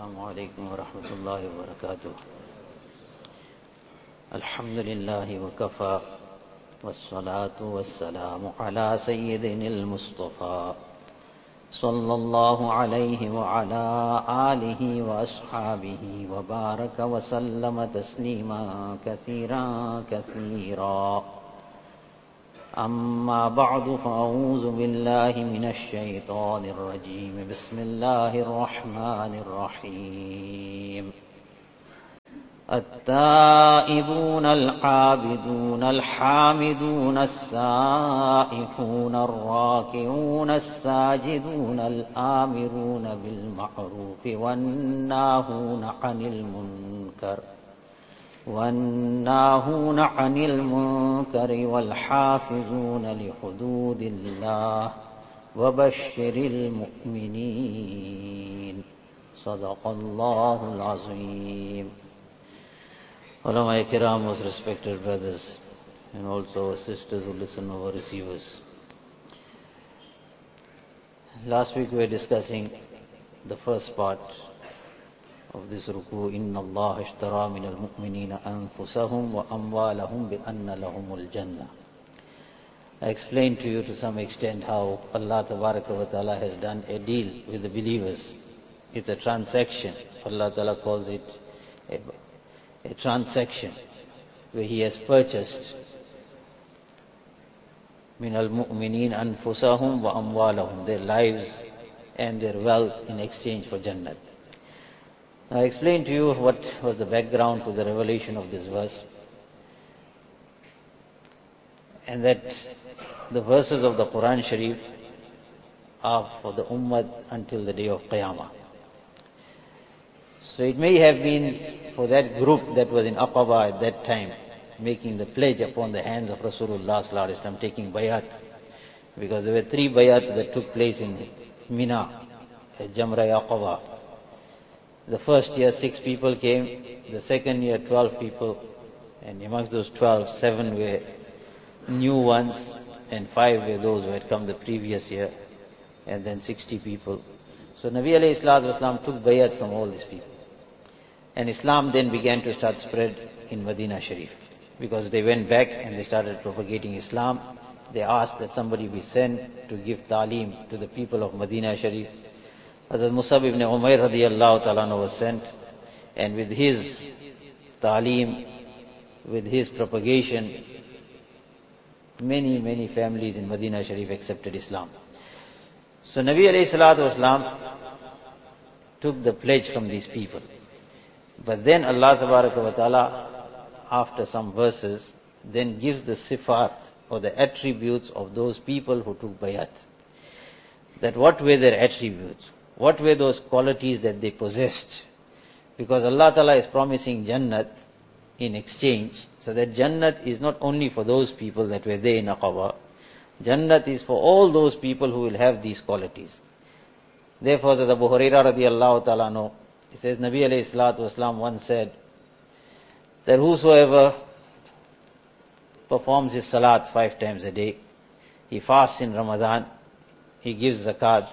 السلام عليكم ورحمة الله وبركاته. الحمد لله وكفى والصلاة والسلام على سيدنا المصطفى صلى الله عليه وعلى آله وأصحابه وبارك وسلم تسليما كثيرا كثيرا. أما بعد فأعوذ بالله من الشيطان الرجيم. بسم الله الرحمن الرحيم. التائبون العابدون الحامدون السائحون الراكعون الساجدون الآمرون بالمعروف والناهون عن المنكر والحافظون لحدود الله وبشر المؤمنين. صدق الله العظيم. Ulama Kiram, most respected brothers, and also sisters who listen over receivers. Last week we were discussing the first part of this ruku. Inna Allah ishtara min al-mu'minina anfusahum wa amwalahum bi anna lahumul jannah. I explained to you to some extent how Allah Tabaraka wa Ta'ala has done a deal with the believers. It's a transaction. Allah Ta'ala calls it a transaction where He has purchased min al-mu'minin anfusahum wa amwalahum, their lives and their wealth in exchange for Jannah. Now, I explained to you what was the background to the revelation of this verse, and that the verses of the Quran Sharif are for the Ummah until the day of Qiyamah. So it may have been for that group that was in Aqaba at that time, making the pledge upon the hands of Rasulullah sallallahu alaihi wasallam, taking bayat, because there were 3 bayats that took place in Mina, at Jamra Aqaba. The first year 6 people came, the second year 12 people, and amongst those 12, 7 were new ones, and 5 were those who had come the previous year, and then 60 people. So Nabi alayhi salatu wasalam took bayat from all these people. And Islam then began to start spread in Medina Sharif, because they went back and they started propagating Islam. They asked that somebody be sent to give ta'lim to the people of Medina Sharif. Hazrat Musab ibn Umair radiyallahu ta'ala was sent, and with his ta'lim, with his propagation, many families in Medina Sharif accepted Islam. So Nabi alayhi salatu wasalam took the pledge from these people. But then Allah Tabaraka wa Ta'ala, after some verses, then gives the sifat or the attributes of those people who took bayat. That what were their attributes? What were those qualities that they possessed? Because Allah Ta'ala is promising Jannat in exchange, so that Jannat is not only for those people that were there in Aqaba. Jannat is for all those people who will have these qualities. Therefore, Hazrat Abu Hurairah radiyallahu ta'ala anhu, he says, Nabi alayhi salatu wasalam once said that whosoever performs his salat 5 times a day, he fasts in Ramadan, he gives zakat,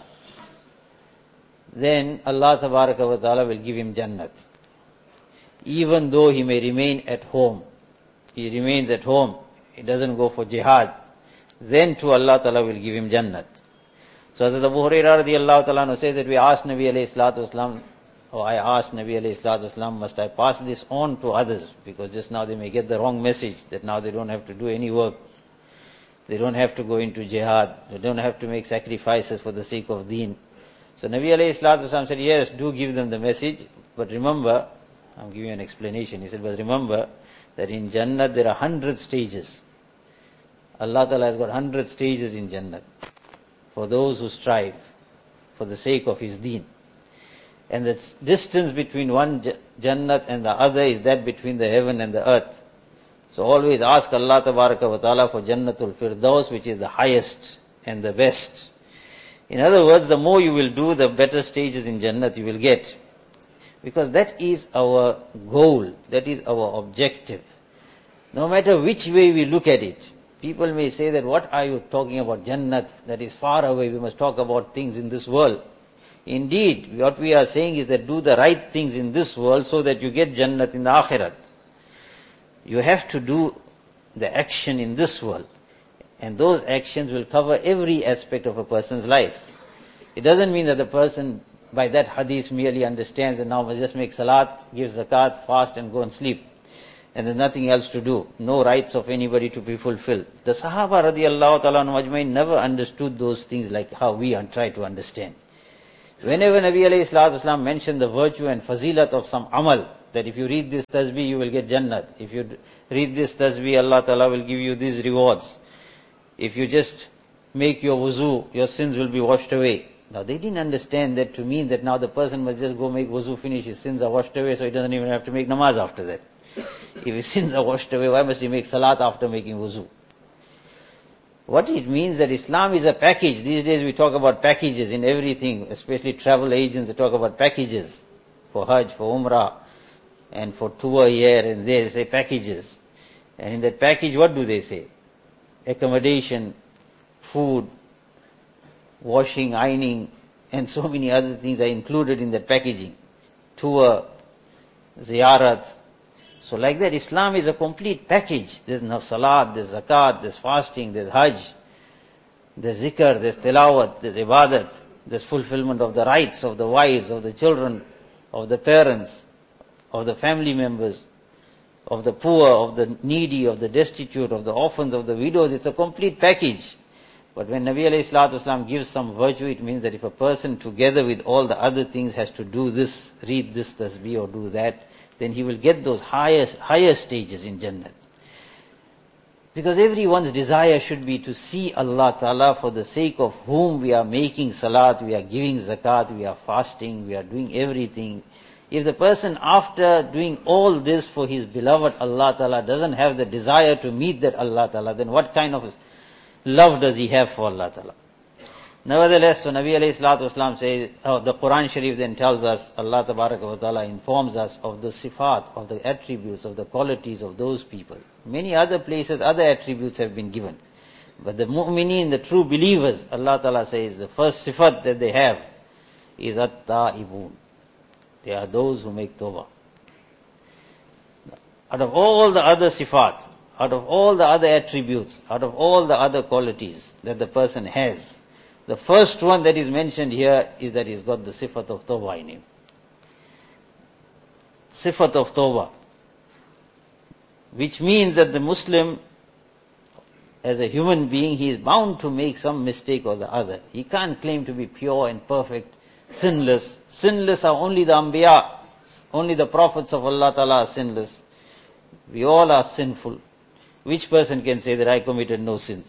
then Allah Tabaraka wa Ta'ala will give him Jannat. Even though he may remain at home, he remains at home, he doesn't go for jihad, then too Allah Ta'ala will give him Jannat. So Hazrat Abu Hurairah radiyallahu ta'ala says that we asked Nabi alayhi salatu wasalam, or I asked Nabi alayhi salatu wasalam, must I pass this on to others? Because just now they may get the wrong message, that now they don't have to do any work. They don't have to go into jihad. They don't have to make sacrifices for the sake of deen. So Nabi alayhi salatu wasalam said, yes, do give them the message, but remember, I'm giving you an explanation. He said, but remember that in Jannat there are 100 stages. Allah Ta'ala has got 100 stages in Jannat for those who strive for the sake of His deen. And the distance between one Jannat and the other is that between the heaven and the earth. So always ask Allah Tabaraka wa Ta'ala for Jannatul Firdaus, which is the highest and the best. In other words, the more you will do, the better stages in Jannat you will get. Because that is our goal, that is our objective. No matter which way we look at it, people may say that what are you talking about Jannat, that is far away, we must talk about things in this world. Indeed, what we are saying is that do the right things in this world so that you get Jannat in the Akhirat. You have to do the action in this world. And those actions will cover every aspect of a person's life. It doesn't mean that the person by that hadith merely understands that now must just make salat, give zakat, fast and go and sleep. And there's nothing else to do. No rights of anybody to be fulfilled. The Sahaba radiallahu ta'ala anhum ajmain never understood those things like how we try to understand. Whenever Nabi alayhi salatu wasalam mentioned the virtue and fazilat of some amal, that if you read this tasbih you will get Jannat. If you read this tasbih, Allah ta'ala will give you these rewards. If you just make your wuzu, your sins will be washed away. Now they didn't understand that to mean that now the person must just go make wuzu, finish, his sins are washed away, so he doesn't even have to make namaz after that. If his sins are washed away, why must he make salat after making wuzu? What it means that Islam is a package. These days we talk about packages in everything, especially travel agents, they talk about packages for Hajj, for Umrah, and for tour here and there, they say packages. And in that package, what do they say? Accommodation, food, washing, ironing, and so many other things are included in that packaging. Tour, ziyarat. So like that, Islam is a complete package. There's no salat, there's zakat, there's fasting, there's hajj, there's zikr, there's tilawat, there's ibadat, there's fulfillment of the rights of the wives, of the children, of the parents, of the family members, of the poor, of the needy, of the destitute, of the orphans, of the widows. It's a complete package. But when Nabi alayhi salatu wasalam gives some virtue, it means that if a person together with all the other things has to do this, read this tasbih or do that, then he will get those higher stages in Jannat. Because everyone's desire should be to see Allah Ta'ala for the sake of whom we are making salat, we are giving zakat, we are fasting, we are doing everything. If the person after doing all this for his beloved Allah Ta'ala doesn't have the desire to meet that Allah Ta'ala, then what kind of love does he have for Allah Ta'ala? Nevertheless, so Nabi alayhi salatu wasalam says, the Quran Sharif then tells us, Allah Tabaraka wa Ta'ala informs us of the sifat, of the attributes, of the qualities of those people. Many other places, other attributes have been given. But the mu'mineen, the true believers, Allah Ta'ala says, the first sifat that they have is at-ta'ibun. They are those who make tawbah. Out of all the other sifat, out of all the other attributes, out of all the other qualities that the person has, the first one that is mentioned here is that he's got the sifat of tawbah in him. Sifat of tawbah. Which means that the Muslim, as a human being, he is bound to make some mistake or the other. He can't claim to be pure and perfect, sinless. Sinless are only the Anbiya. Only the prophets of Allah Ta'ala are sinless. We all are sinful. Which person can say that I committed no sins?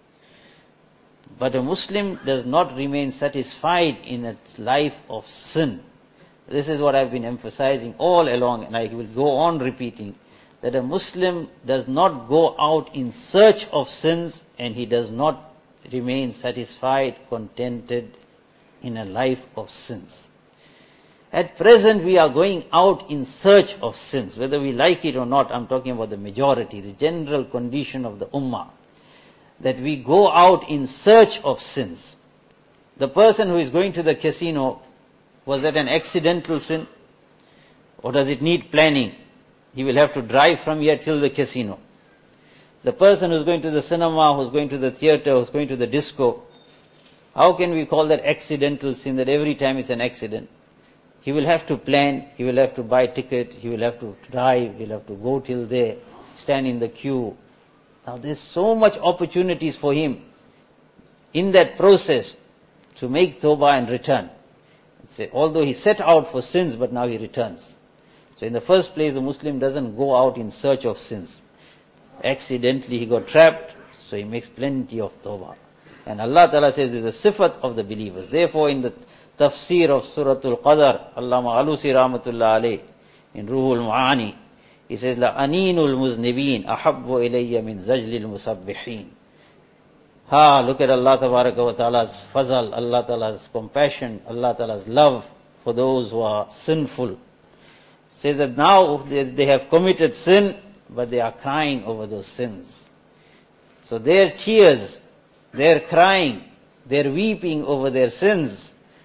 But a Muslim does not remain satisfied in its life of sin. This is what I've been emphasizing all along, and I will go on repeating, that a Muslim does not go out in search of sins, and he does not remain satisfied, contented in a life of sins. At present we are going out in search of sins, whether we like it or not. I'm talking about the majority, the general condition of the ummah, that we go out in search of sins. The person who is going to the casino, was that an accidental sin? Or does it need planning? He will have to drive from here till the casino. The person who's going to the cinema, who's going to the theater, who's going to the disco, how can we call that accidental sin, that every time it's an accident? He will have to plan, he will have to buy ticket, he will have to drive, he'll have to go till there, stand in the queue. Now there's so much opportunities for him in that process to make tawbah and return. Although he set out for sins, but now he returns. So in the first place, the Muslim doesn't go out in search of sins. Accidentally he got trapped, so he makes plenty of tawbah. And Allah Ta'ala says there's a sifat of the believers. Therefore in the tafsir of Suratul Qadr, Allama Alusi Rahmatullah Alayh, in Ruhul Ma'ani, he says, La aninul muznibin ahabbu ilayya min zajlil musabbihin. Look at Allah wa Ta'ala's fazal, Allah Ta'ala's compassion, Allah Ta'ala's love for those who are sinful. Says that now they have committed sin, but they are crying over those sins. So their tears, their crying, their weeping over their sins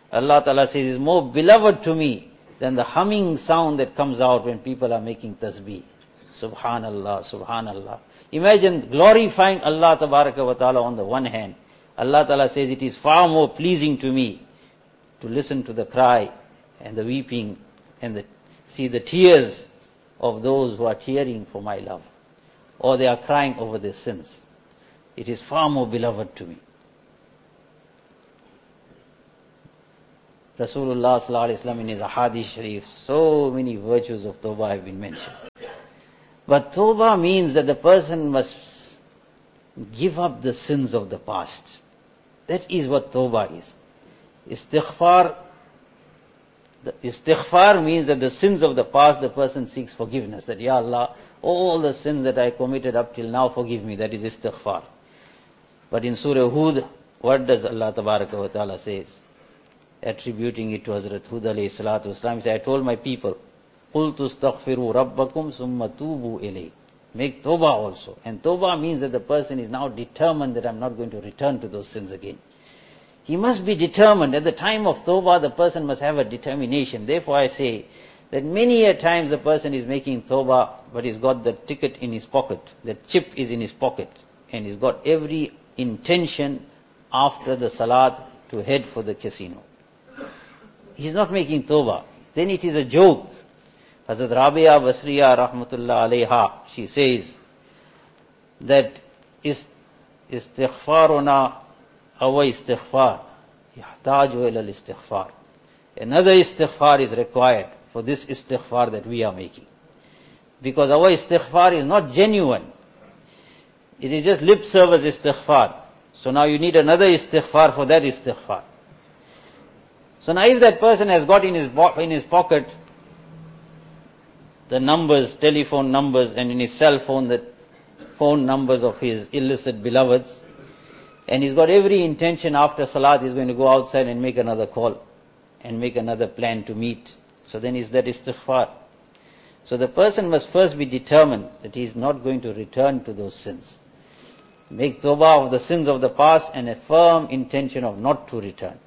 Allah Ta'ala says, is more beloved to me than the humming sound that comes out when people are making tasbih. Subhanallah, Subhanallah. Imagine glorifying Allah Tabaraka wa Ta'ala on the one hand. Allah Ta'ala says, it is far more pleasing to me to listen to the cry and the weeping and see the tears of those who are tearing for my love, or they are crying over their sins. It is far more beloved to me. Rasulullah Sallallahu Alaihi Wasallam in his Ahadith Sharif, so many virtues of Tawbah have been mentioned. But Tawbah means that the person must give up the sins of the past. That is what Tawbah is. Istighfar means that the sins of the past, the person seeks forgiveness. That, Ya Allah, all the sins that I committed up till now, forgive me. That is istighfar. But in Surah Hud, what does Allah Tabaraka wa Ta'ala says? Attributing it to Hazrat Hud alayhi salatu wasalam, he said, I told my people, قُلْتُ اسْتَغْفِرُوا رَبَّكُمْ ثُمَّ تُوبُوا إِلَيْهِ. Make Tawbah also. And Tawbah means that the person is now determined that I'm not going to return to those sins again. He must be determined. At the time of Tawbah, the person must have a determination. Therefore I say that many a times the person is making Tawbah, but he's got the ticket in his pocket. The chip is in his pocket. And he's got every intention after the Salat to head for the casino. He's not making Tawbah. Then it is a joke. Hazrat Rabia Basriya Rahmatullah Alayha, she says that istighfaruna awa istighfar yahtaju ila al-istighfar. Another istighfar is required for this istighfar that we are making. Because our istighfar is not genuine. It is just lip service istighfar. So now you need another istighfar for that istighfar. So now if that person has got in his pocket the numbers, telephone numbers, and in his cell phone the phone numbers of his illicit beloveds, and he's got every intention after Salat he's going to go outside and make another call and make another plan to meet. So then is that istighfar? So the person must first be determined that he is not going to return to those sins. Make Tawbah of the sins of the past and a firm intention of not to return.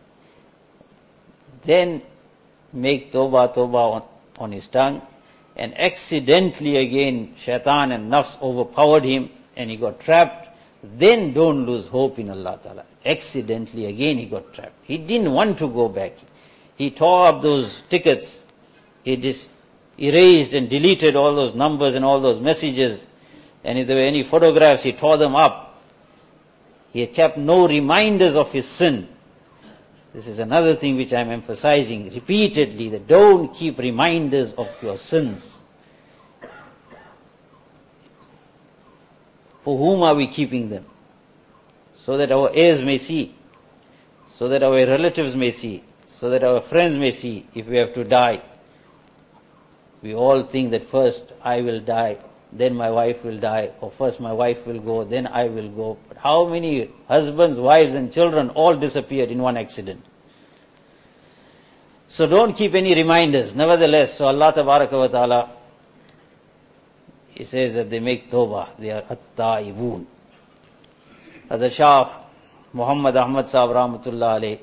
Then make Tawbah on his tongue, and accidentally again Shaitan and Nafs overpowered him and he got trapped. Then don't lose hope in Allah Ta'ala. Accidentally again he got trapped. He didn't want to go back. He tore up those tickets. He just erased and deleted all those numbers and all those messages. And if there were any photographs, he tore them up. He had kept no reminders of his sin. This is another thing which I am emphasizing repeatedly, that don't keep reminders of your sins. For whom are we keeping them? So that our heirs may see, so that our relatives may see, so that our friends may see if we have to die. We all think that first I will die, then my wife will die, or first my wife will go, then I will go. But how many husbands, wives and children all disappeared in one accident? So don't keep any reminders. Nevertheless, so Allah Tabaraka wa Ta'ala, He says that they make Tawbah, they are at-ta'ibun. Hazrat Shah Muhammad Ahmad Sahib Rahmatullah Alayh,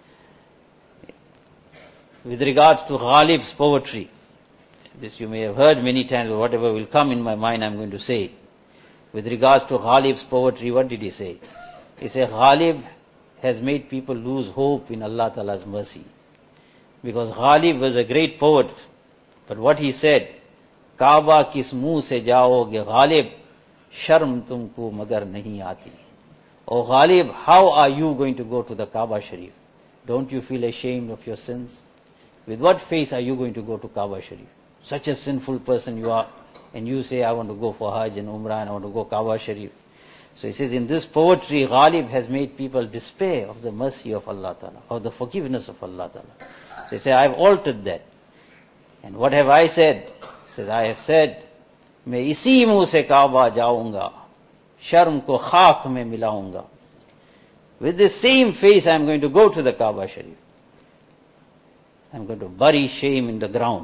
with regards to Ghalib's poetry, this you may have heard many times, but whatever will come in my mind I'm going to say. With regards to Ghalib's poetry, what did he say? He said, Ghalib has made people lose hope in Allah Ta'ala's mercy. Because Ghalib was a great poet, but what he said, Kaaba kis muh se jaoge Ghalib, sharm tumko magar nahi aati. Oh Ghalib, how are you going to go to the Kaaba Sharif? Don't you feel ashamed of your sins? With what face are you going to go to Kaaba Sharif? Such a sinful person you are, and you say, I want to go for Hajj and Umrah and I want to go Kaaba Sharif. So he says, in this poetry, Ghalib has made people despair of the mercy of Allah Ta'ala, of the forgiveness of Allah Ta'ala. So he says, I have altered that. And what have I said? He says, I have said, मैं इसी मुंह से काबा जाऊंगा, शर्म को खाक में मिलाऊंगा. With the same face I am going to go to the Kaaba Sharif. I am going to bury shame in the ground.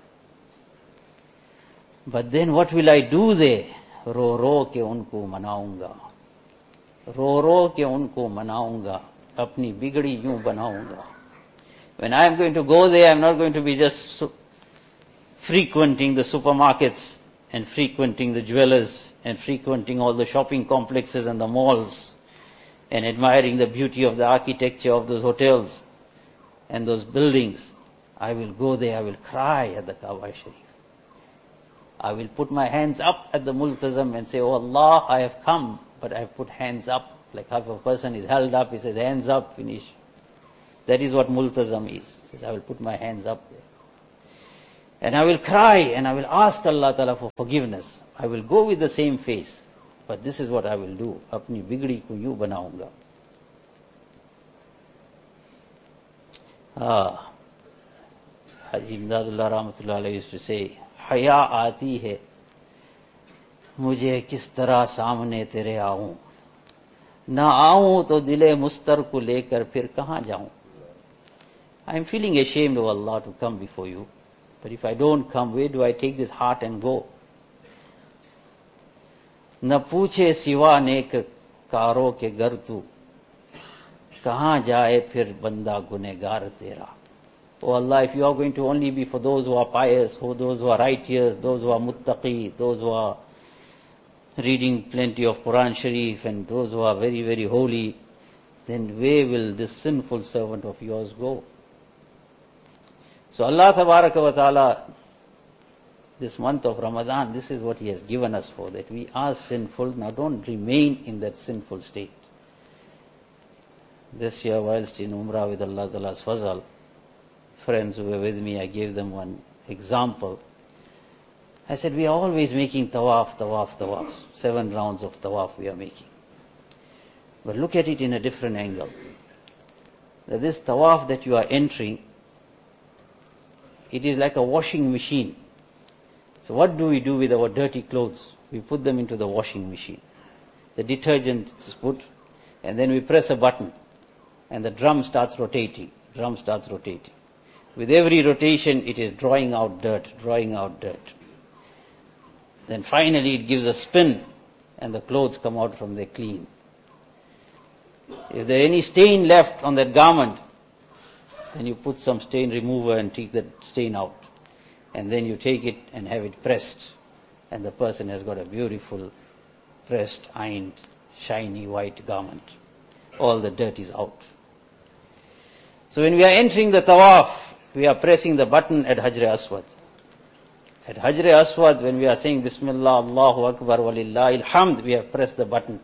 But then what will I do there? रो रो के उनको मनाऊंगा, रो रो के उनको मनाऊंगा, अपनी बिगड़ी यूं बनाऊंगा. When I am going to go there, I am not going to be just frequenting the supermarkets and frequenting the jewelers and frequenting all the shopping complexes and the malls and admiring the beauty of the architecture of those hotels and those buildings. I will go there, I will cry at the Kaaba Sharif. I will put my hands up at the Multazam and say, Oh Allah, I have come, but I have put hands up. Like half a person is held up, he says, hands up, finish. That is what Multazam is. He says, I will put my hands up there. And I will cry and I will ask Allah Ta'ala for forgiveness. I will go with the same face. But this is what I will do. Apni bigdi ko yu banaunga. Haji Imdadullah Rahmatullah Alayhi used to say, Haya aati hai, mujhe kis tarah samne tere aun. Na aun to dile mustar ko lekar phir kahan jaun. I am feeling ashamed of Allah to come before you. But if I don't come, where do I take this heart and go? न पूछे सिवा नेक कारों के घर तू कहाँ जाए फिर बंदा गुनहगार तेरा. Oh Allah, if you are going to only be for those who are pious, for those who are righteous, those who are muttaqi, those who are reading plenty of Quran Sharif and those who are very, very holy, then where will this sinful servant of yours go? So Allah Tabaraka wa Ta'ala, this month of Ramadan, this is what He has given us for, that we are sinful. Now don't remain in that sinful state. This year, whilst in Umrah with Allah Ta'ala's fazal, friends who were with me, I gave them one example. I said, we are always making tawaf. 7 rounds of tawaf we are making. But look at it in a different angle. That this tawaf that you are entering, it is like a washing machine. So what do we do with our dirty clothes? We put them into the washing machine. The detergent is put, and then we press a button, and the drum starts rotating. With every rotation, it is drawing out dirt. Then finally it gives a spin, and the clothes come out from there clean. If there is any stain left on that garment, then you put some stain remover and take that stain out. And then you take it and have it pressed. And the person has got a beautiful, pressed, ironed, shiny white garment. All the dirt is out. So when we are entering the tawaf, we are pressing the button at Hajr Aswad. At Hajr Aswad, when we are saying Bismillah, Allahu Akbar, Walillahi Alhamd, we have pressed the button.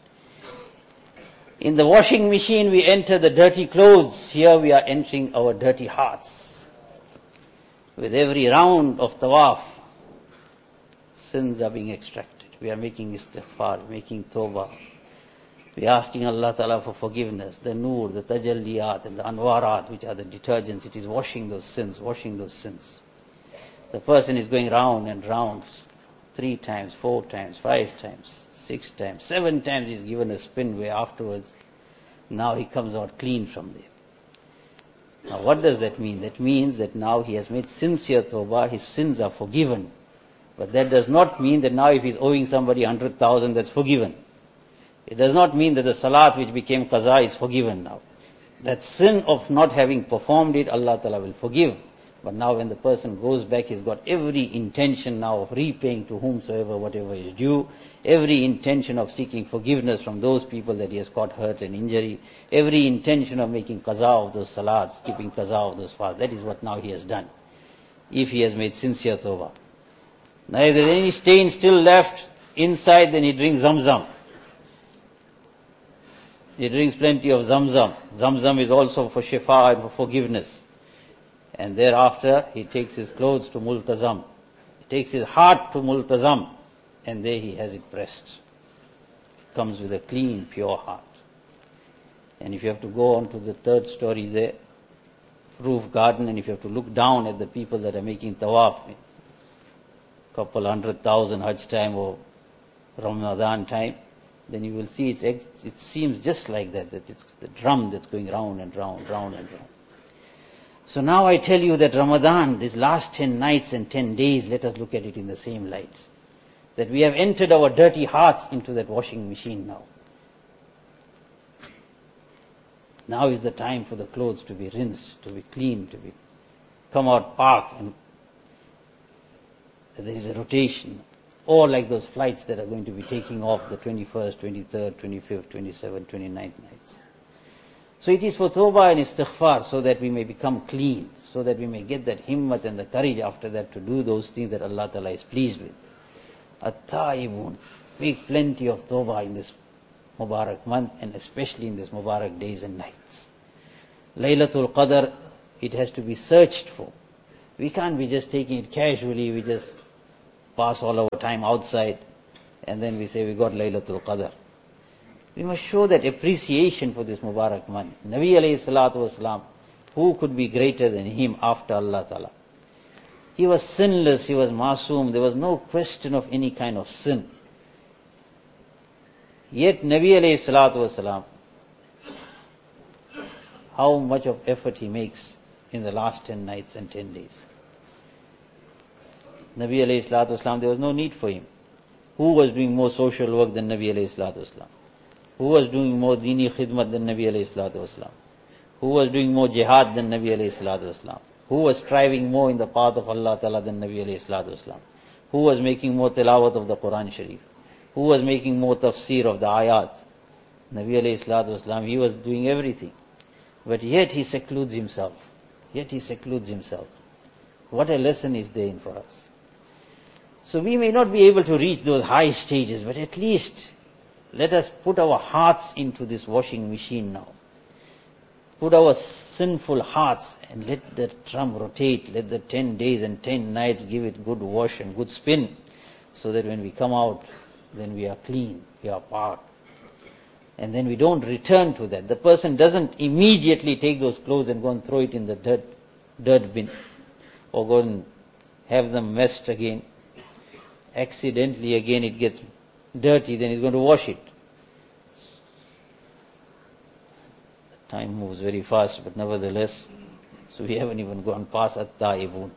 In the washing machine, we enter the dirty clothes. Here we are entering our dirty hearts. With every round of tawaf, sins are being extracted. We are making istighfar, making tawbah. We are asking Allah Ta'ala for forgiveness. The nur, the tajalliyat, and the anwarat, which are the detergents, it is washing those sins. The person is going round and round, 3 times, 4 times, 5 times, 6 times, 7 times he's given a spin where afterwards, now he comes out clean from there. Now what does that mean? That means that now he has made sincere tawbah, his sins are forgiven. But that does not mean that now if he's owing somebody 100,000, that's forgiven. It does not mean that the salat which became qaza is forgiven now. That sin of not having performed it, Allah Ta'ala will forgive. But now when the person goes back, he's got every intention now of repaying to whomsoever whatever is due, every intention of seeking forgiveness from those people that he has got hurt and injury, every intention of making qaza of those salats, keeping qaza of those fasts. That is what now he has done, if he has made sincere tawbah. Now if there is any stain still left inside, then he drinks Zamzam. He drinks plenty of Zamzam. Zamzam is also for shifa and for forgiveness. And thereafter, he takes his clothes to Multazam. He takes his heart to Multazam. And there he has it pressed. Comes with a clean, pure heart. And if you have to go on to the 3rd story there, roof garden, and if you have to look down at the people that are making tawaf, couple 100,000 Hajj time or Ramadan time, then you will see it seems just like that it's the drum that's going round and round. So now I tell you that Ramadan, these last 10 nights and 10 days, let us look at it in the same light. That we have entered our dirty hearts into that washing machine now. Now is the time for the clothes to be rinsed, to be cleaned, to be come out park, and there is a rotation. Or like those flights that are going to be taking off the 21st, 23rd, 25th, 27th, 29th nights. So it is for tawbah and istighfar, so that we may become clean, so that we may get that himmat and the courage after that to do those things that Allah Ta'ala is pleased with. At-ta'ibun, make plenty of tawbah in this Mubarak month, and especially in this Mubarak days and nights. Laylatul Qadr, it has to be searched for. We can't be just taking it casually, we just pass all our time outside and then we say we got Laylatul Qadr. We must show that appreciation for this Mubarak month. Nabi alayhi salatu wasalam, who could be greater than him after Allah Ta'ala? He was sinless, he was masoom, there was no question of any kind of sin. Yet Nabi alayhi salatu wasalam, how much of effort he makes in the last 10 nights and 10 days. Nabi alayhi salatu wasalam, there was no need for him. Who was doing more social work than Nabi alayhi salatu wasalam? Who was doing more dini khidmat than Nabi alayhi salatu wasalam? Who was doing more jihad than Nabi alayhi salatu wasalam? Who was striving more in the path of Allah Ta'ala than Nabi alayhi salatu wasalam? Who was making more tilawat of the Quran Sharif? Who was making more tafsir of the ayat? Nabi alayhi salatu wasalam, he was doing everything. But yet he secludes himself. Yet he secludes himself. What a lesson is there in for us. So we may not be able to reach those high stages, but at least let us put our hearts into this washing machine now. Put our sinful hearts and let the drum rotate, let the 10 days and 10 nights give it good wash and good spin, so that when we come out, then we are clean, we are parked. And then we don't return to that. The person doesn't immediately take those clothes and go and throw it in the dirt bin, or go and have them messed again. Accidentally again it gets dirty, then he's going to wash it. Time moves very fast, but nevertheless, so we haven't even gone past at-ta'ibun.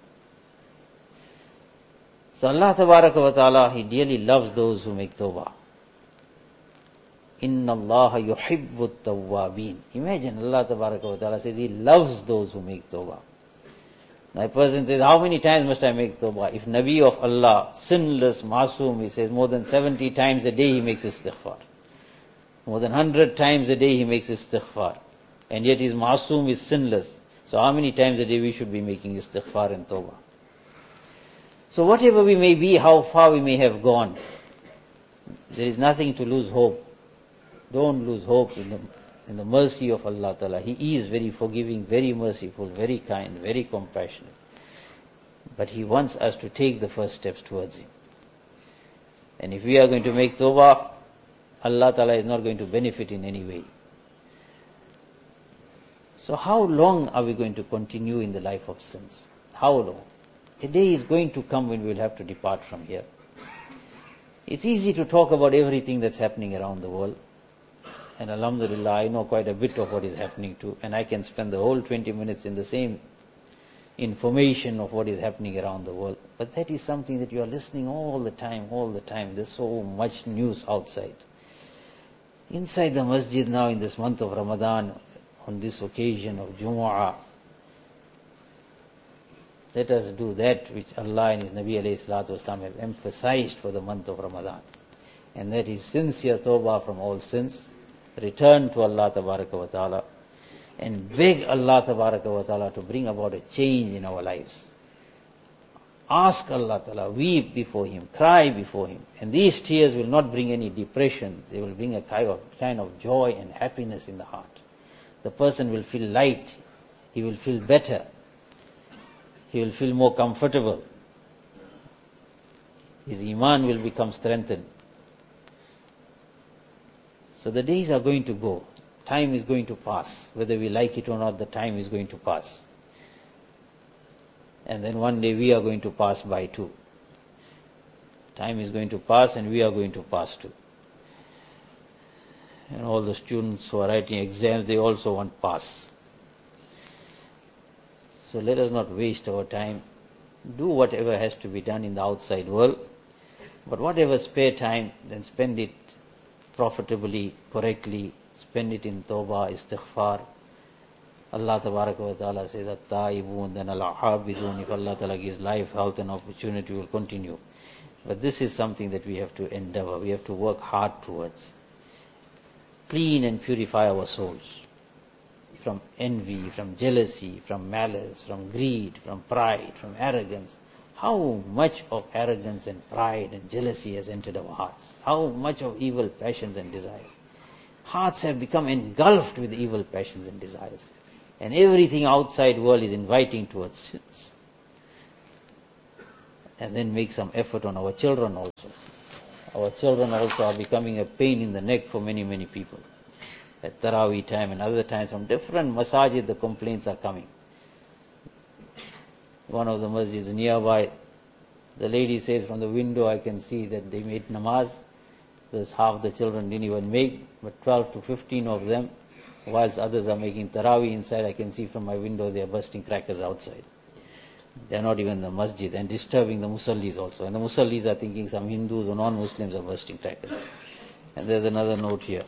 So Allah Tabaraka wa Ta'ala, He dearly loves those who make tawbah. Inna Allah yuhibbu at-tawwabin. Imagine Allah Tabaraka wa Ta'ala says He loves those who make tawbah. Now a person says, how many times must I make tawbah? If Nabi of Allah, sinless, masoom, he says more than 70 times a day he makes istighfar. More than 100 times a day he makes istighfar. And yet his masoom is sinless. So how many times a day we should be making istighfar and tawbah? So whatever we may be, how far we may have gone, there is nothing to lose hope. Don't lose hope in the mercy of Allah Ta'ala. He is very forgiving, very merciful, very kind, very compassionate. But He wants us to take the first steps towards Him. And if we are going to make tawbah, Allah Ta'ala is not going to benefit in any way. So how long are we going to continue in the life of sins? How long? A day is going to come when we will have to depart from here. It's easy to talk about everything that's happening around the world. And alhamdulillah, I know quite a bit of what is happening too. And I can spend the whole 20 minutes in the same information of what is happening around the world. But that is something that you are listening all the time, all the time. There's so much news outside. Inside the masjid now in this month of Ramadan, on this occasion of Jumu'ah, let us do that which Allah and His Nabi alayhi salatu wasalam have emphasized for the month of Ramadan. And that is sincere tawbah from all sins. Return to Allah Tabaraka wa Ta'ala and beg Allah Tabaraka wa Ta'ala to bring about a change in our lives. Ask Allah Ta'ala, weep before Him, cry before Him. And these tears will not bring any depression, they will bring a kind of joy and happiness in the heart. The person will feel light, he will feel better, he will feel more comfortable. His iman will become strengthened. So the days are going to go. Time is going to pass. Whether we like it or not, the time is going to pass. And then one day we are going to pass by too. Time is going to pass and we are going to pass too. And all the students who are writing exams, they also want pass. So let us not waste our time. Do whatever has to be done in the outside world. But whatever spare time, then spend it profitably, correctly, spend it in tawbah, istighfar, Allah Tabaraka wa Ta'ala says, At-Ta'ibun, then Al-Abidun. If Allah Ta'ala gives life, health and opportunity, will continue. But this is something that we have to endeavor, we have to work hard towards. Clean and purify our souls from envy, from jealousy, from malice, from greed, from pride, from arrogance. How much of arrogance and pride and jealousy has entered our hearts? How much of evil passions and desires? Hearts have become engulfed with evil passions and desires. And everything outside world is inviting towards sins. And then make some effort on our children also. Our children also are becoming a pain in the neck for many, many people. At Taraweeh time and other times from different masajid the complaints are coming. One of the masjids nearby, the lady says from the window I can see that they made namaz. There's half the children didn't even make, but 12 to 15 of them, whilst others are making Taraweeh inside, I can see from my window they are bursting crackers outside. They are not even in the masjid and disturbing the musallis also. And the musallis are thinking some Hindus or non-Muslims are bursting crackers. And there's another note here.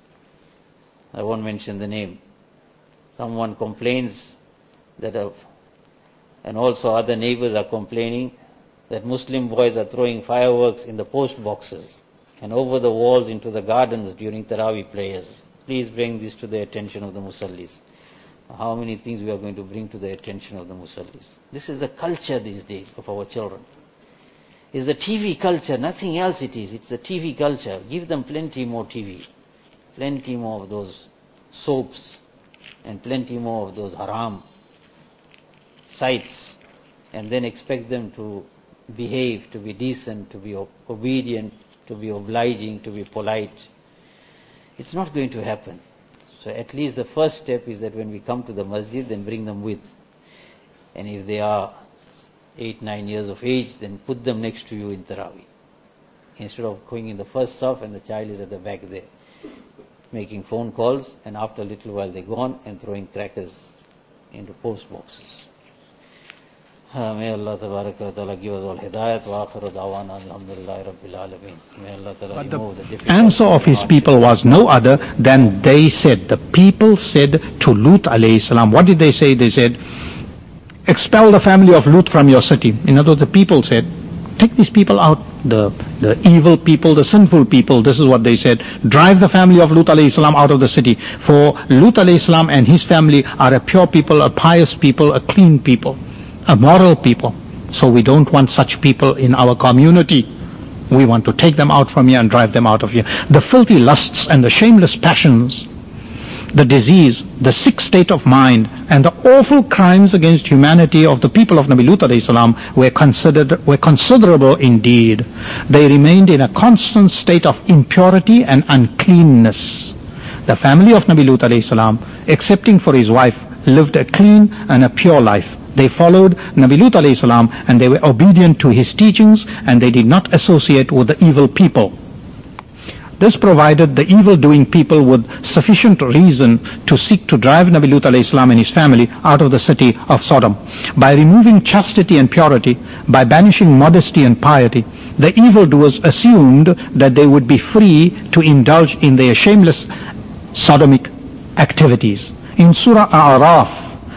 I won't mention the name. Someone complains that, and also other neighbors are complaining that Muslim boys are throwing fireworks in the post boxes and over the walls into the gardens during Taraweeh prayers. Please bring this to the attention of the musallis. How many things we are going to bring to the attention of the musallis. This is the culture these days of our children. It's the TV culture, nothing else it is. It's the TV culture. Give them plenty more TV. Plenty more of those soaps and plenty more of those haram sites, and then expect them to behave, to be decent, to be obedient, to be obliging, to be polite. It's not going to happen. So at least the first step is that when we come to the masjid, then bring them with. And if they are 8-9 years of age, then put them next to you in Taraweeh. Instead of going in the first saf and the child is at the back there, making phone calls, and after a little while they're gone and throwing crackers into post boxes. May Allah Tabaraka wa Ta'ala give us all hidayat wa akhiru da'wana alhamdulillahi rabbil alameen. May Allah Ta'ala remove the difficulty. The answer of his people was no other than they said. The people said to Lut alayhi salam, what did they say? They said, expel the family of Lut from your city. In other words, the people said, take these people out, the evil people, the sinful people. This is what they said. Drive the family of Lut alayhi salam out of the city. For Lut alayhi salam and his family are a pure people, a pious people, a clean people, a moral people. So we don't want such people in our community. We want to take them out from here and drive them out of here. The filthy lusts and the shameless passions, the disease, the sick state of mind, and the awful crimes against humanity of the people of Nabi Lut alayhi salam were considerable indeed. They remained in a constant state of impurity and uncleanness. The family of Nabi Lut alayhi salam, excepting for his wife, lived a clean and a pure life. They followed Nabi Lut alayhi salam and they were obedient to his teachings, and they did not associate with the evil people. This provided the evil-doing people with sufficient reason to seek to drive Nabi Lut alayhi salam and his family out of the city of Sodom. By removing chastity and purity, by banishing modesty and piety, the evildoers assumed that they would be free to indulge in their shameless sodomic activities. In Surah A'raf,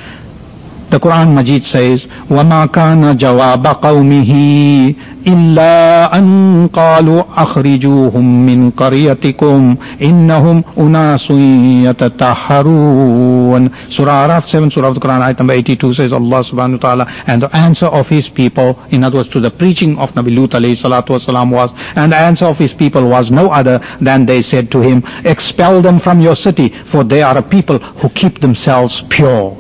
the Quran Majid says, وَمَا كَانَ جَوَابَ قَوْمِهِ إِلَّا أَن قَالُوا أَخْرِجُوهُم مِّن قَرْيَتِكُمْ إِنَّهُمْ أُنَاسٌ يَتَطَهَّرُونَ. Surah Araf 7, Surah of the Quran, ayat number 82 says, Allah subhanahu wa ta'ala, and the answer of his people, in other words to the preaching of Nabi Lut alayhi salatu wasalam was, and the answer of his people was no other than they said to him, expel them from your city, for they are a people who keep themselves pure.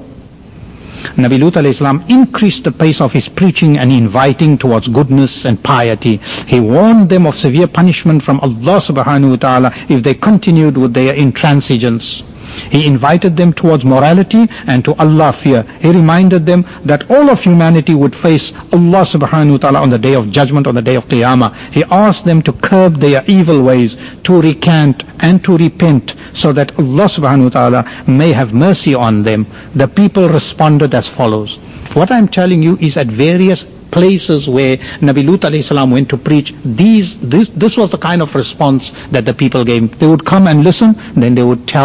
Nabi Lut alayhi salam increased the pace of his preaching and inviting towards goodness and piety. He warned them of severe punishment from Allah subhanahu wa ta'ala if they continued with their intransigence. He invited them towards morality and to Allah fear. He reminded them that all of humanity would face Allah subhanahu wa ta'ala on the day of judgment, on the day of Qiyamah. He asked them to curb their evil ways, to recant and to repent, so that Allah subhanahu wa ta'ala may have mercy on them. The people responded as follows. What I'm telling you is at various places where Nabi Lut alayhi salam went to preach, this was the kind of response that the people gave. They would come and listen, then they would tell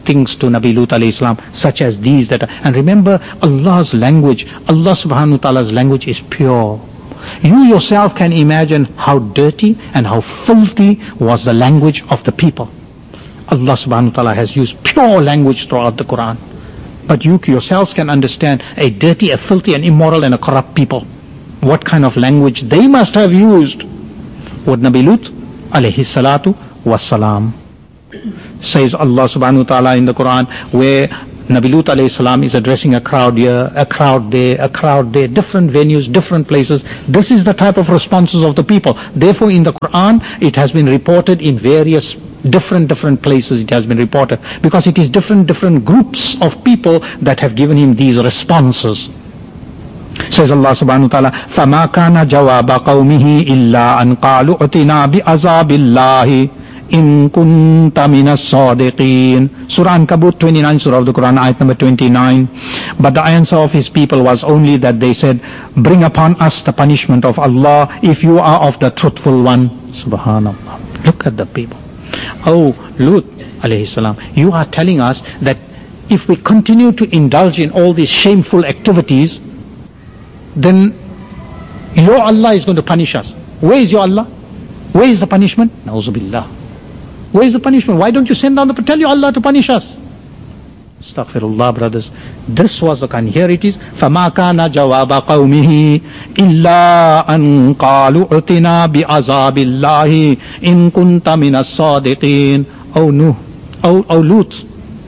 things to Nabi Lut alayhi salam, such as these and remember Allah's language, Allah subhanahu wa ta'ala's language is pure. You yourself can imagine how dirty and how filthy was the language of the people. Allah subhanahu wa ta'ala has used pure language throughout the Quran. But you yourselves can understand a dirty, a filthy, an immoral and a corrupt people. What kind of language they must have used. With Nabi Lut alayhi salatu wassalam. Says Allah subhanahu wa ta'ala in the Quran, where Nabi Lut alayhi salam is addressing a crowd here, a crowd there, different venues, different places. This is the type of responses of the people. Therefore in the Quran, it has been reported in various different places. It has been reported because it is different groups of people that have given him these responses. Says Allah subhanahu wa ta'ala, فَمَا كَانَ جَوَابَ قَوْمِهِ إِلَّا أَنْ قَالُوا ائْتِنَا بِعَذَابِ اللَّهِ إِن كُنْتَ مِنَ الصَّادِقِينَ. Surah Ankabut 29, Surah of the Quran, ayat number 29. But the answer of his people was only that they said, bring upon us the punishment of Allah if you are of the truthful one. Subhanallah. Look at the people. Oh, Lut alayhi salam, you are telling us that if we continue to indulge in all these shameful activities, then your Allah is going to punish us. Where is your Allah? Where is the punishment? Na'uzubillah. Where is the punishment? Why don't you send down tell your Allah to punish us? Astaghfirullah, brothers. This was the kind. Here it is. فَمَا كَانَ جَوَابَ قَوْمِهِ إِلَّا أَنْ قَالُوا ائْتِنَا بِعَذَابِ اللَّهِ إِن كُنْتَ مِنَ الصَّادِقِينَ. Oh no. Oh Lut.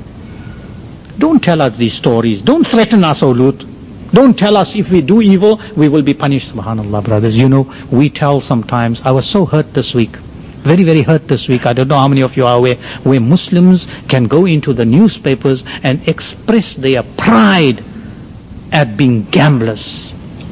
Don't tell us these stories. Don't threaten us, oh Lut. Don't tell us if we do evil, we will be punished. Subhanallah, brothers. You know, we tell sometimes. I was so hurt this week. Very, very hurt this week. I don't know how many of you are aware, where Muslims can go into the newspapers and express their pride at being gamblers.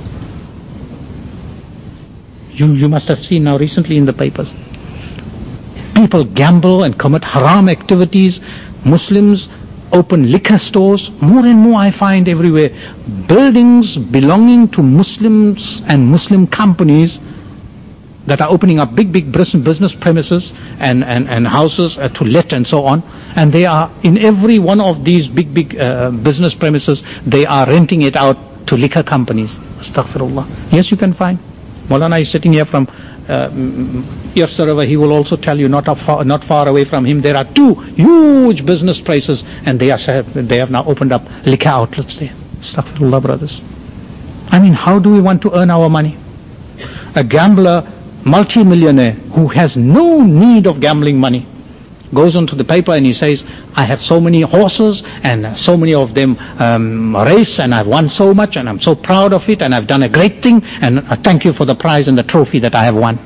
You must have seen now recently in the papers. People gamble and commit haram activities. Muslims open liquor stores. More and more I find everywhere. Buildings belonging to Muslims and Muslim companies that are opening up big business premises and houses to let and so on. And they are in every one of these big business premises, they are renting it out to liquor companies. Astaghfirullah. Yes, you can find. Maulana is sitting here from Yarsarava. He will also tell you not far away from him there are two huge business places and they have now opened up liquor outlets there. Astaghfirullah, brothers. I mean, how do we want to earn our money? A gambler, multi-millionaire who has no need of gambling money goes onto the paper and he says, I have so many horses and so many of them race and I've won so much and I'm so proud of it and I've done a great thing and thank you for the prize and the trophy that I have won.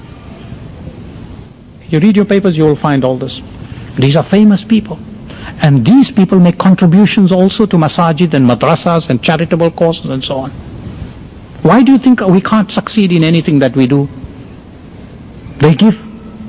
You read your papers, you will find all this. These are famous people. And these people make contributions also to masajid and madrasas and charitable causes and so on. Why do you think we can't succeed in anything that we do? They give.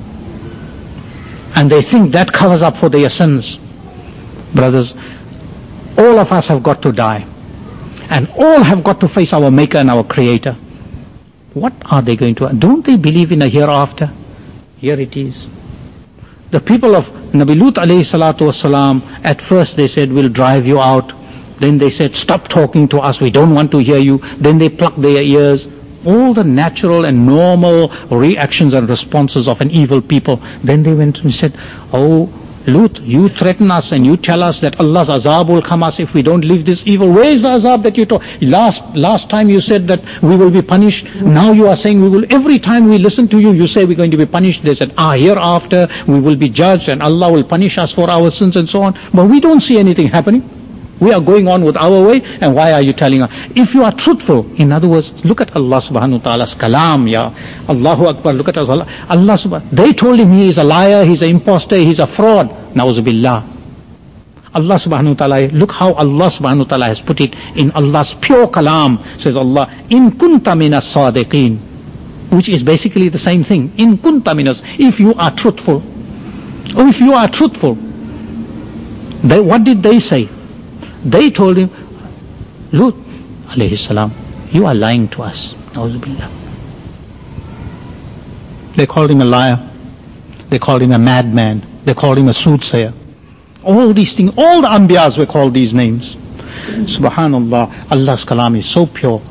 And they think that covers up for their sins. Brothers, all of us have got to die. And all have got to face our Maker and our Creator. What are they going to do? Don't they believe in a hereafter? Here it is. The people of Nabi Lut alayhi salatu wasalam, at first they said, we'll drive you out. Then they said, stop talking to us, we don't want to hear you. Then they plucked their ears. All the natural and normal reactions and responses of an evil people. Then they went and said, oh Lut, you threaten us and you tell us that Allah's azab will come us if we don't leave this evil. Where is the azab that you told? Last time you said that we will be punished. Now you are saying we will. Every time we listen to you, you say we're going to be punished. They said, hereafter we will be judged and Allah will punish us for our sins and so on. But we don't see anything happening. We are going on with our way, and why are you telling us? If you are truthful, in other words, look at Allah subhanahu wa ta'ala's kalam, ya Allahu Akbar, look at Allah subhanahu. They told him he is a liar, he's an imposter, he's a fraud. Na'uzubillah. Allah subhanahu wa ta'ala, look how Allah subhanahu wa ta'ala has put it in Allah's pure kalam. Says Allah, in kunta minas sadiqeen, which is basically the same thing. In kunta minas, if you are truthful. Or if you are truthful. What did they say? They told him, Lut alayhi salam, you are lying to us. Na'uzubillah. They called him a liar. They called him a madman. They called him a soothsayer. All these things, all the Anbiyas were called these names. Subhanallah, Allah's kalam is so pure.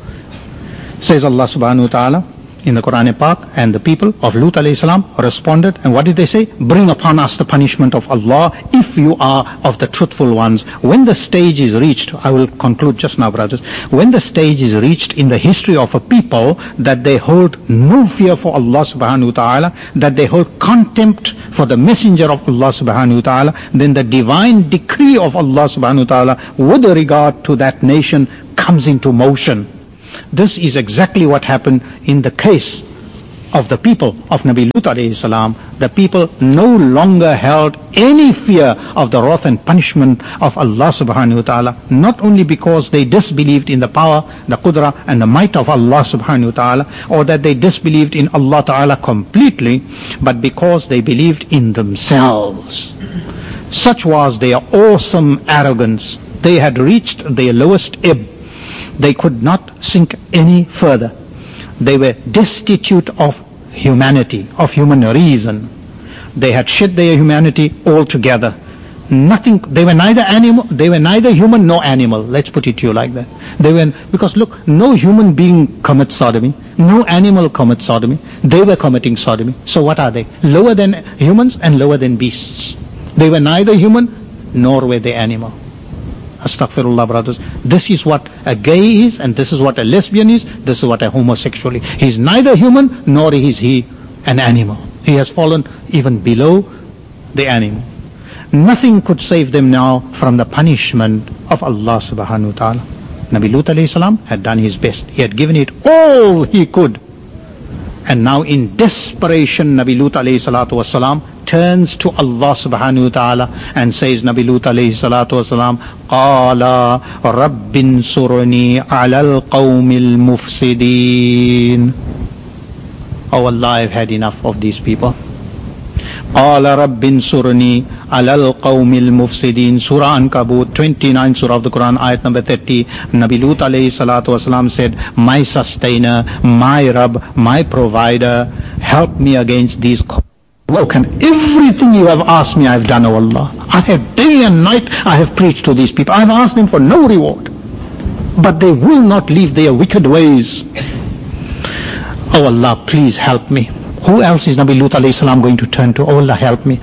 Says Allah subhanahu wa ta'ala in the Quran Pak, and the people of Lut alayhi salam responded, and what did they say? Bring upon us the punishment of Allah if you are of the truthful ones. When the stage is reached, I will conclude just now, brothers, when the stage is reached in the history of a people that they hold no fear for Allah subhanahu wa ta'ala, that they hold contempt for the messenger of Allah subhanahu wa ta'ala, then the divine decree of Allah subhanahu wa ta'ala with regard to that nation comes into motion. This is exactly what happened in the case of the people of Nabi Lut alayhi salam. The people no longer held any fear of the wrath and punishment of Allah subhanahu wa ta'ala, not only because they disbelieved in the power, the qudra and the might of Allah subhanahu wa ta'ala, or that they disbelieved in Allah ta'ala completely, but because they believed in themselves. Such was their awesome arrogance. They had reached their lowest ebb. They could not sink any further. They were destitute of humanity, of human reason. They had shed their humanity altogether. Nothing. They were neither animal. They were neither human nor animal. Let's put it to you like that. They were, because look, no human being commits sodomy. No animal commits sodomy. They were committing sodomy. So what are they? Lower than humans and lower than beasts. They were neither human nor were they animal. Astaghfirullah, brothers. This is what a gay is, and this is what a lesbian is, this is what a homosexual is. He is neither human nor is he an animal. He has fallen even below the animal. Nothing could save them now from the punishment of Allah subhanahu wa ta'ala. Nabi Lut alayhi salam had done his best. He had given it all he could. And now in desperation, Nabi Lut alayhi salatu wasalam turns to Allah subhanahu wa ta'ala and says, Nabi Lut alayhi salatu wasalam, Qala Rabbin surni ala al-qawmil mufsideen. Oh Allah, I've had enough of these people. Qala Rabbin surni ala al-qawmil mufsideen. Surah Ankabut, 29 surah of the Quran, ayat number 30. Nabi Lut alayhi salatu wasalam said, my sustainer, my Rabb, my provider, help me against these broken. Everything you have asked me, I have done, O Allah. I have day and night, I have preached to these people. I have asked them for no reward. But they will not leave their wicked ways. O Allah, please help me. Who else is Nabi Lut alayhi salam going to turn to? Oh Allah, help me.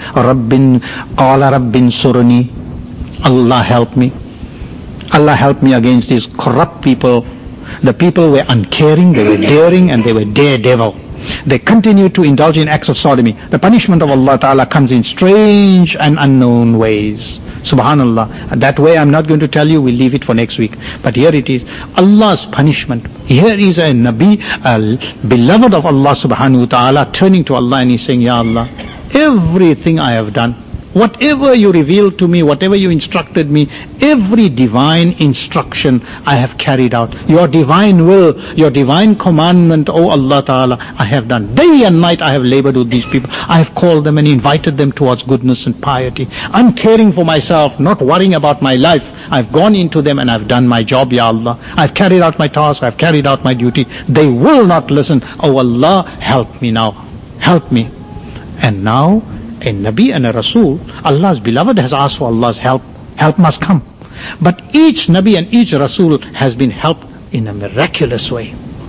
Qala Rabbin surni. Allah, help me. Allah, help me against these corrupt people. The people were uncaring, they were daring, and they were daredevil. They continue to indulge in acts of sodomy. The punishment of Allah Ta'ala comes in strange and unknown ways. Subhanallah. That way I'm not going to tell you, we'll leave it for next week. But here it is. Allah's punishment. Here is a Nabi, a beloved of Allah Subhanahu wa Ta'ala, turning to Allah and he's saying, Ya Allah, everything I have done, whatever you revealed to me, whatever you instructed me, every divine instruction I have carried out. Your divine will, your divine commandment, O Allah Ta'ala, I have done. Day and night I have labored with these people. I have called them and invited them towards goodness and piety. I'm caring for myself, not worrying about my life. I've gone into them and I've done my job, Ya Allah. I've carried out my task, I've carried out my duty. They will not listen. O Allah, help me now. Help me. And now, a Nabi and a Rasul, Allah's beloved has asked for Allah's help. Help must come. But each Nabi and each Rasul has been helped in a miraculous way.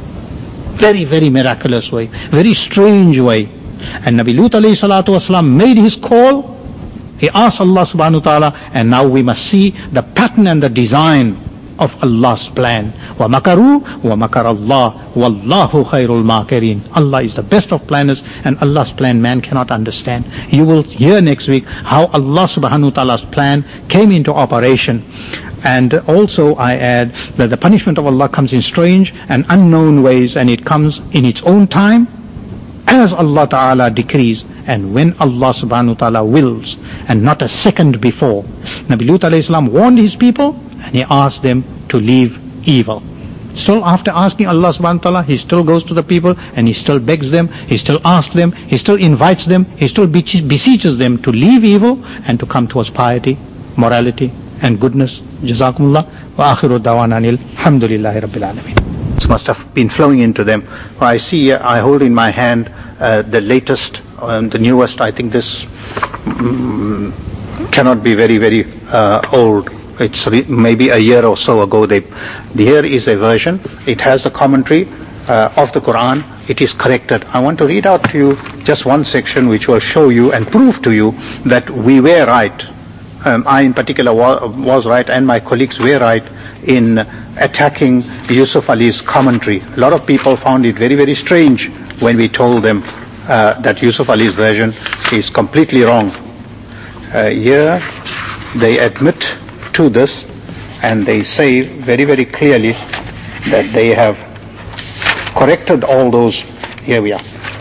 Very, very miraculous way. Very strange way. And Nabi Lut alayhi salatu wasalam made his call. He asked Allah subhanahu wa ta'ala, and now we must see the pattern and the design of Allah's plan. وَمَكَرُوا وَمَكَرَ اللَّهُ وَاللَّهُ خَيْرُ الْمَاكِرِينَ. Allah is the best of planners, and Allah's plan man cannot understand. You will hear next week how Allah subhanahu wa ta'ala's plan came into operation. And also I add that the punishment of Allah comes in strange and unknown ways, and it comes in its own time as Allah Ta'ala decrees and when Allah subhanahu wa ta'ala wills, and not a second before. Nabi Lut alayhi salam warned his people and he asked them to leave evil. Still after asking Allah subhanahu wa ta'ala, he still goes to the people and he still begs them, he still asks them, he still invites them, he still beseeches them to leave evil and to come towards piety, morality and goodness. Jazakumullah wa akhiru dawana alhamdulillahi rabbil alameen. This must have been flowing into them. I see, I hold in my hand the latest, the newest, I think this cannot be very, very old. It's maybe a year or so ago. Here is a version. It has the commentary of the Quran. It is corrected. I want to read out to you just one section which will show you and prove to you that we were right. I in particular was right, and my colleagues were right in attacking Yusuf Ali's commentary. A lot of people found it very, very strange when we told them that Yusuf Ali's version is completely wrong. Here they admit to this, and they say very, very clearly that they have corrected all those. Here we are.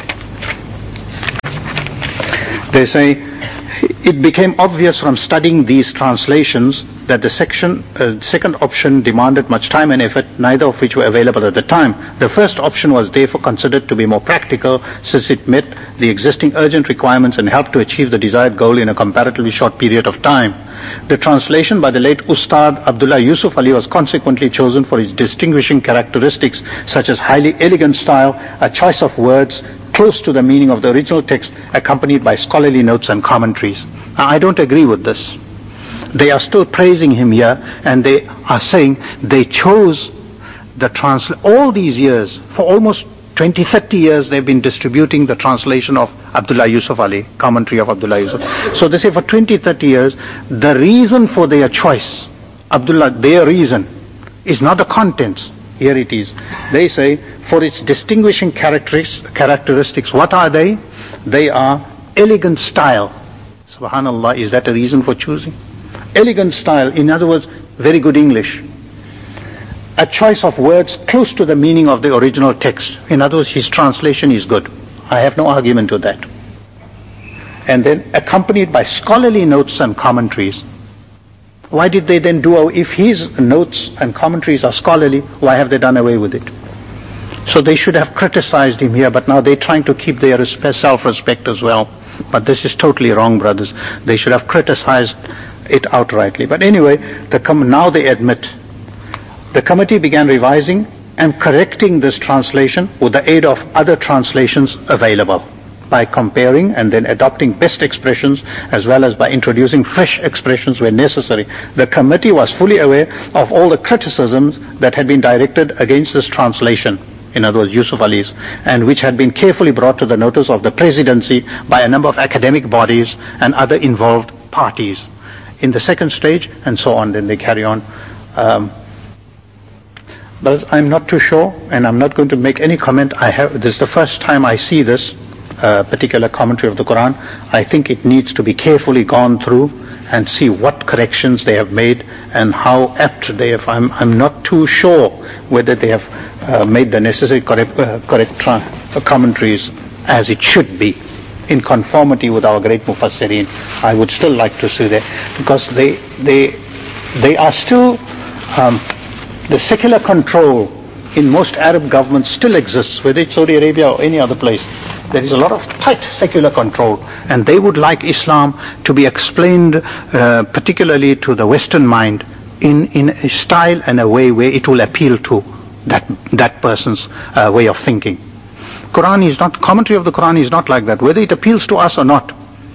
They say, it became obvious from studying these translations that the second option demanded much time and effort, neither of which were available at the time. The first option was therefore considered to be more practical, since it met the existing urgent requirements and helped to achieve the desired goal in a comparatively short period of time. The translation by the late Ustad Abdullah Yusuf Ali was consequently chosen for its distinguishing characteristics such as highly elegant style, a choice of words close to the meaning of the original text, accompanied by scholarly notes and commentaries. Now, I don't agree with this. They are still praising him here, and they are saying they chose the all these years, for almost 20, 30 years, they've been distributing the translation of Abdullah Yusuf Ali, commentary of Abdullah Yusuf. So they say for 20, 30 years, the reason for their choice, their reason, is not the contents. Here it is. They say, for its distinguishing characteristics, what are they? They are elegant style. Subhanallah, is that a reason for choosing? Elegant style, in other words, very good English. A choice of words close to the meaning of the original text. In other words, his translation is good. I have no argument to that. And then accompanied by scholarly notes and commentaries. Why did they then if his notes and commentaries are scholarly, why have they done away with it? So they should have criticized him here, but now they're trying to keep their self-respect as well. But this is totally wrong, brothers. They should have criticized it outrightly. But anyway, now they admit. The committee began revising and correcting this translation with the aid of other translations available, by comparing and then adopting best expressions as well as by introducing fresh expressions where necessary. The committee was fully aware of all the criticisms that had been directed against this translation, in other words Yusuf Ali's, and which had been carefully brought to the notice of the presidency by a number of academic bodies and other involved parties. In the second stage, and so on, then they carry on. But I'm not too sure, and I'm not going to make any comment. This is the first time I see this particular commentary of the Quran. I think it needs to be carefully gone through and see what corrections they have made and how apt they have. I'm not too sure whether they have made the necessary correct commentaries as it should be, in conformity with our great Mufassirin. I would still like to see that, because they are still the secular control in most Arab governments still exists, whether it's Saudi Arabia or any other place. There is a lot of tight secular control, and they would like Islam to be explained particularly to the Western mind in a style and a way where it will appeal to that person's way of thinking. Commentary of the Quran is not like that. Whether it appeals to us or not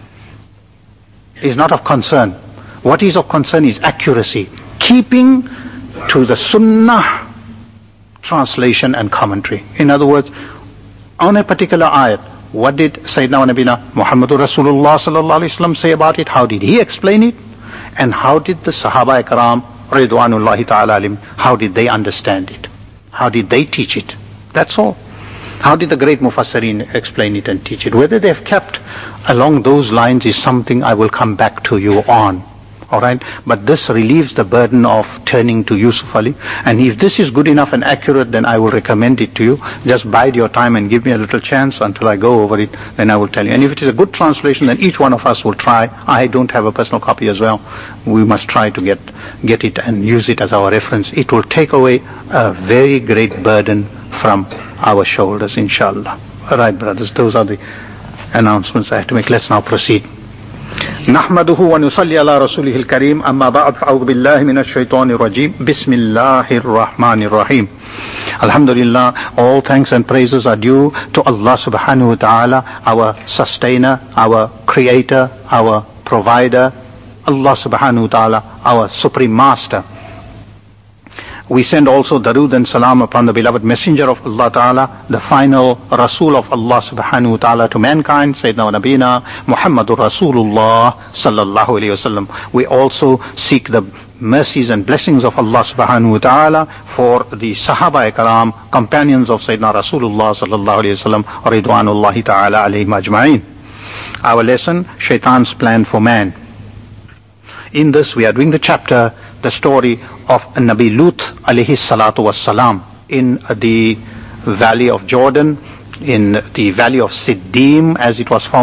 is not of concern. What is of concern is accuracy, keeping to the Sunnah translation and commentary. In other words, on a particular ayat, what did Sayyidina wa Nabina Muhammadur Rasulullah sallallahu alaihi wasallam say about it? How did he explain it? And how did the Sahaba Ikram Ridwanullahi ta'ala alim, how did they understand it? How did they teach it? That's all. How did the great Mufassirin explain it and teach it? Whether they've kept along those lines is something I will come back to you on. Alright? But this relieves the burden of turning to Yusuf Ali. And if this is good enough and accurate, then I will recommend it to you. Just bide your time and give me a little chance until I go over it, then I will tell you. And if it is a good translation, then each one of us will try. I don't have a personal copy as well. We must try to get it and use it as our reference. It will take away a very great burden from our shoulders, inshallah. Alright, brothers, those are the announcements I have to make. Let's now proceed. نحمده ونصلي على رسوله الكريم أما بعد فأعوذ بالله من الشيطان الرجيم بسم الله الرحمن الرحيم. Alhamdulillah, all thanks and praises are due to Allah subhanahu wa ta'ala, our sustainer, our creator, our provider, Allah subhanahu wa ta'ala, our Supreme Master. We send also darood and salam upon the beloved Messenger of Allah Ta'ala, the final Rasul of Allah Subhanahu wa Ta'ala to mankind, Sayyidina Nabina Muhammadur Rasulullah Sallallahu Alaihi Wasallam. We also seek the mercies and blessings of Allah Subhanahu wa Ta'ala for the Sahaba Ikram, companions of Sayyidina Rasulullah Sallallahu Alaihi Wasallam, Ridwanullahi Ta'ala Alayhim Ajma'in. Our lesson, Shaitan's Plan for Man. In this we are doing the chapter, the story of Nabi Lut alayhi salatu wassalam in the valley of Jordan, in the valley of Siddim as it was formed